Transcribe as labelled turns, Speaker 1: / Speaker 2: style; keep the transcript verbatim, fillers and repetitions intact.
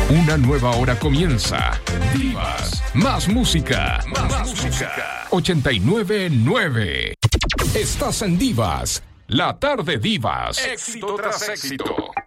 Speaker 1: Una nueva hora comienza. Divas, más música, más, más música. ochenta y nueve punto nueve. Estás en Divas, la tarde Divas. Éxito tras éxito.